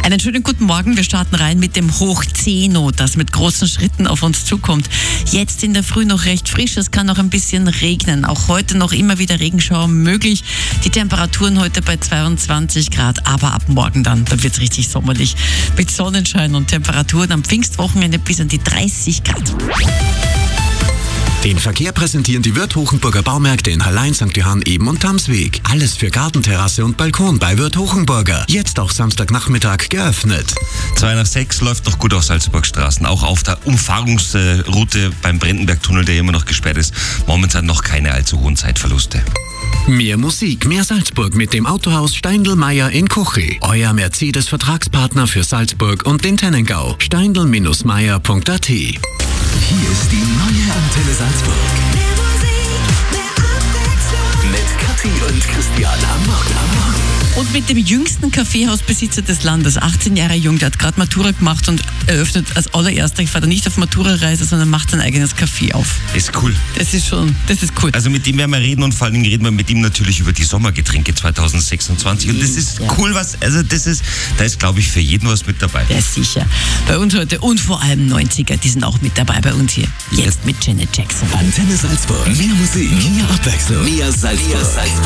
Einen schönen guten Morgen. Wir starten rein mit dem Hochzeno, das mit großen Schritten auf uns zukommt. Jetzt in der Früh noch recht frisch. Es kann noch ein bisschen regnen. Auch heute noch immer wieder Regenschauer möglich. Die Temperaturen heute bei 22 Grad. Aber ab morgen dann wird es richtig sommerlich. Mit Sonnenschein und Temperaturen am Pfingstwochenende bis an die 30 Grad. Den Verkehr präsentieren die Wirth Hochenburger Baumärkte in Hallein, St. Johann, Eben und Tamsweg. Alles für Gartenterrasse und Balkon bei Wirth Hochenburger. Jetzt auch Samstagnachmittag geöffnet. 2 nach 6 läuft noch gut auf Salzburgstraßen. Auch auf der Umfahrungsroute beim Brandenbergtunnel, der immer noch gesperrt ist. Momentan noch keine allzu hohen Zeitverluste. Mehr Musik, mehr Salzburg mit dem Autohaus Steindl-Meyer in Kuchi. Euer Mercedes-Vertragspartner für Salzburg und den Tennengau. steindl-meyer.at. Hier ist die neue Antenne Salzburg. Mit Kathi und Christian am Morgen. Und mit dem jüngsten Kaffeehausbesitzer des Landes, 18 Jahre jung, der hat gerade Matura gemacht und eröffnet als allererster, ich fahre da nicht auf Matura-Reise, sondern macht sein eigenes Café auf. Ist cool. Das ist cool. Also mit dem werden wir reden und vor allen Dingen reden wir mit ihm natürlich über die Sommergetränke 2026. Und das ist cool, da ist glaube ich für jeden was mit dabei. Ja, sicher. Bei uns heute und vor allem 90er, die sind auch mit dabei bei uns hier. Jetzt mit Janet Jackson. Antenne Salzburg. Mehr Musik, mehr Abwechslung, mehr Salzburg.